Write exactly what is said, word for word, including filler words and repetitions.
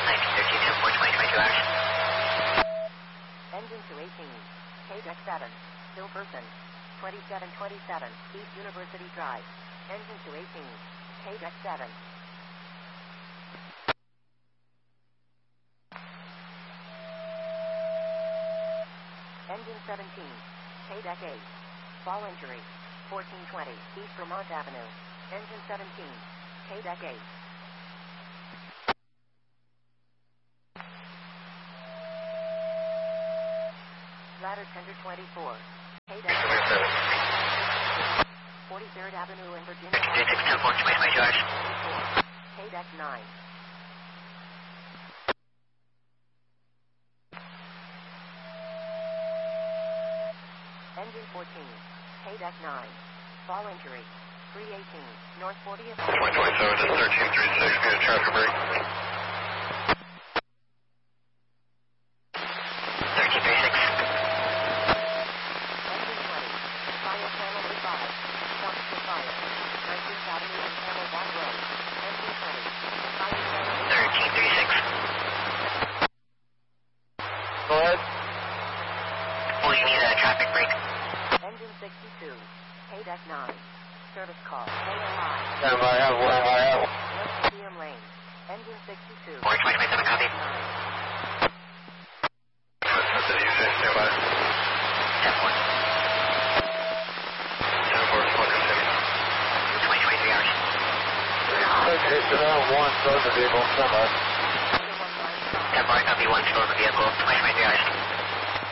nineteen thirteen, ten four, twenty, twenty-two hours. Engine to eighteen, K deck seven, still person, twenty-seven twenty-seven, East University Drive. Engine to eighteen, K deck seven. Engine seventeen, K deck eight. Fall injury, fourteen twenty, East Vermont Avenue. Engine seventeen, K deck eight. Ladder tender twenty-four, K deck forty-third Avenue in Virginia. thirty-six, ten four, twenty, twenty-two hours. K deck nine. Engine fourteen, K deck nine. Fall injury, three eighteen, North fortieth. twenty twenty-seven to thirteen thirty-six, get a traffic break. thirteen thirty-six. Engine twenty, fire channel five. Stop for fire. nineteenth Avenue and Camel Bond Road. Engine twenty, fire channel thirteen thirty-six. Go ahead. Will you need a traffic break? Engine sixty-two, K deck nine. Service call, K L I. Stand by, have one, I have one. West P M lane. Engine sixty-two. four twenty, twenty-seven, copy. What did you say? Stand by. ten four. ten four, fucking city. twenty, twenty-three hours. Okay, so now one, start the vehicle, stand by. ten four, copy, one, store the vehicle, twenty, twenty-three hours.